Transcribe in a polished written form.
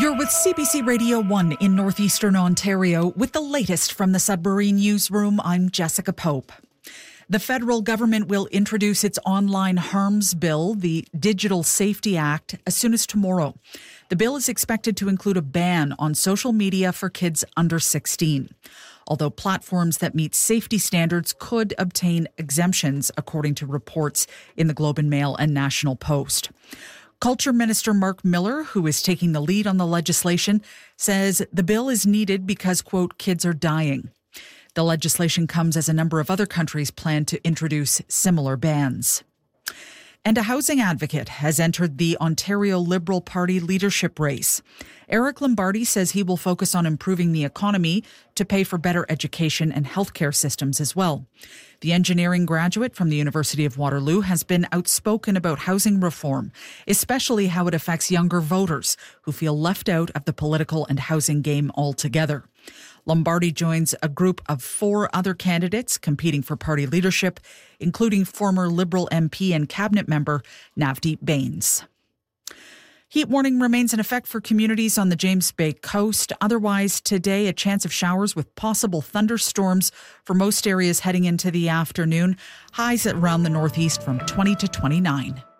You're with CBC Radio 1 in northeastern Ontario with the latest from the Sudbury Newsroom. I'm Jessica Pope. The federal government will introduce its online harms bill, the Digital Safety Act, as soon as tomorrow. The bill is expected to include a ban on social media for kids under 16, although platforms that meet safety standards could obtain exemptions, according to reports in the Globe and Mail and National Post. Culture Minister Mark Miller, who is taking the lead on the legislation, says the bill is needed because, quote, kids are dying. The legislation comes as a number of other countries plan to introduce similar bans. And a housing advocate has entered the Ontario Liberal Party leadership race. Eric Lombardi says he will focus on improving the economy to pay for better education and healthcare systems as well. The engineering graduate from the University of Waterloo has been outspoken about housing reform, especially how it affects younger voters who feel left out of the political and housing game altogether. Lombardi joins a group of 4 other candidates competing for party leadership, including former Liberal MP and cabinet member Navdeep Bains. Heat warning remains in effect for communities on the James Bay coast. Otherwise, today, a chance of showers with possible thunderstorms for most areas heading into the afternoon. Highs around the northeast from 20 to 29.